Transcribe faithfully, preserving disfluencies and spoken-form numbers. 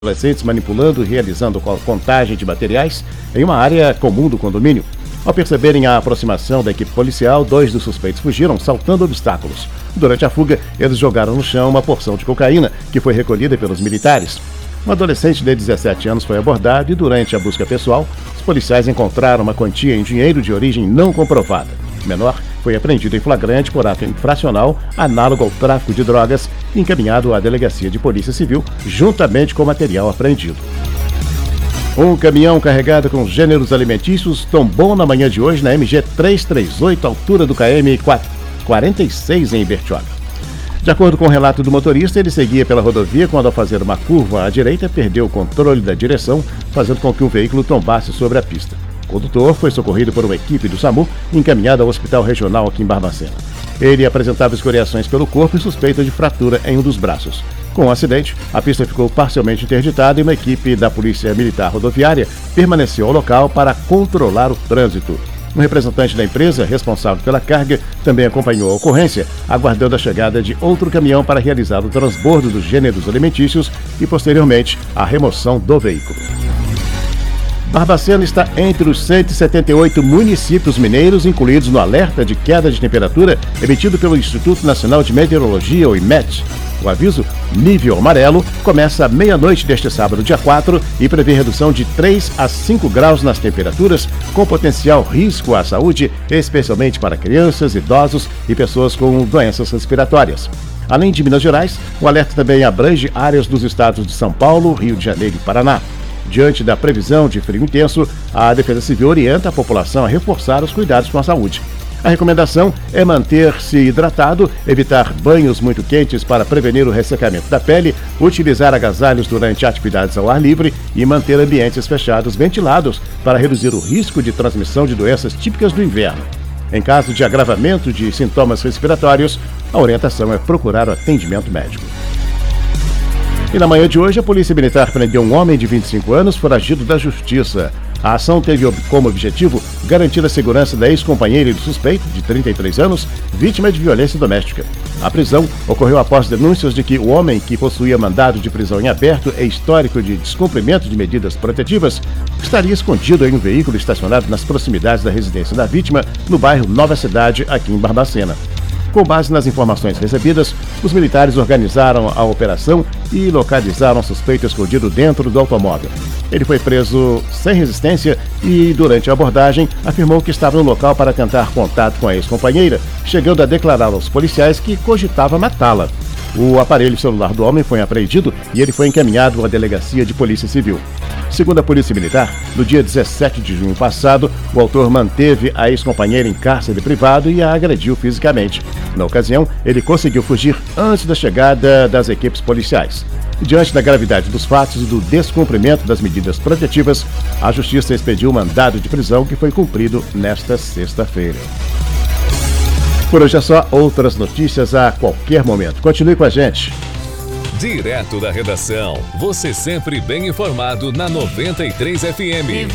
adolescentes manipulando e realizando contagem de materiais em uma área comum do condomínio. Ao perceberem a aproximação da equipe policial, dois dos suspeitos fugiram, saltando obstáculos. Durante a fuga, eles jogaram no chão uma porção de cocaína, que foi recolhida pelos militares. Um adolescente de dezessete anos foi abordado e, durante a busca pessoal, os policiais encontraram uma quantia em dinheiro de origem não comprovada. O menor foi apreendido em flagrante por ato infracional análogo ao tráfico de drogas e encaminhado à Delegacia de Polícia Civil, juntamente com o material apreendido. Um caminhão carregado com gêneros alimentícios tombou na manhã de hoje na M G trezentos e trinta e oito, altura do K M quarenta e seis, em Ibertioga. De acordo com o relato do motorista, ele seguia pela rodovia quando, ao fazer uma curva à direita, perdeu o controle da direção, fazendo com que o veículo tombasse sobre a pista. O condutor foi socorrido por uma equipe do SAMU e encaminhado ao hospital regional aqui em Barbacena. Ele apresentava escoriações pelo corpo e suspeita de fratura em um dos braços. Com o acidente, a pista ficou parcialmente interditada e uma equipe da Polícia Militar Rodoviária permaneceu ao local para controlar o trânsito. Um representante da empresa, responsável pela carga, também acompanhou a ocorrência, aguardando a chegada de outro caminhão para realizar o transbordo dos gêneros alimentícios e, posteriormente, a remoção do veículo. Barbacena está entre os cento e setenta e oito municípios mineiros incluídos no alerta de queda de temperatura emitido pelo Instituto Nacional de Meteorologia, o IMET. O aviso nível amarelo começa à meia-noite deste sábado, dia quatro, e prevê redução de três a cinco graus nas temperaturas, com potencial risco à saúde, especialmente para crianças, idosos e pessoas com doenças respiratórias. Além de Minas Gerais, o alerta também abrange áreas dos estados de São Paulo, Rio de Janeiro e Paraná. Diante da previsão de frio intenso, a Defesa Civil orienta a população a reforçar os cuidados com a saúde. A recomendação é manter-se hidratado, evitar banhos muito quentes para prevenir o ressecamento da pele, utilizar agasalhos durante atividades ao ar livre e manter ambientes fechados ventilados para reduzir o risco de transmissão de doenças típicas do inverno. Em caso de agravamento de sintomas respiratórios, a orientação é procurar o atendimento médico. E na manhã de hoje, a Polícia Militar prendeu um homem de vinte e cinco anos foragido da Justiça. A ação teve como objetivo garantir a segurança da ex-companheira e do suspeito, de trinta e três anos, vítima de violência doméstica. A prisão ocorreu após denúncias de que o homem, que possuía mandado de prisão em aberto e histórico de descumprimento de medidas protetivas, estaria escondido em um veículo estacionado nas proximidades da residência da vítima, no bairro Nova Cidade, aqui em Barbacena. Com base nas informações recebidas, os militares organizaram a operação e localizaram o suspeito escondido dentro do automóvel. Ele foi preso sem resistência e, durante a abordagem, afirmou que estava no local para tentar contato com a ex-companheira, chegando a declarar aos policiais que cogitava matá-la. O aparelho celular do homem foi apreendido e ele foi encaminhado à Delegacia de Polícia Civil. Segundo a Polícia Militar, no dia dezessete de junho passado, o autor manteve a ex-companheira em cárcere privado e a agrediu fisicamente. Na ocasião, ele conseguiu fugir antes da chegada das equipes policiais. Diante da gravidade dos fatos e do descumprimento das medidas protetivas, a Justiça expediu o mandado de prisão que foi cumprido nesta sexta-feira. Por hoje é só, outras notícias a qualquer momento. Continue com a gente. Direto da redação, você sempre bem informado na noventa e três F M.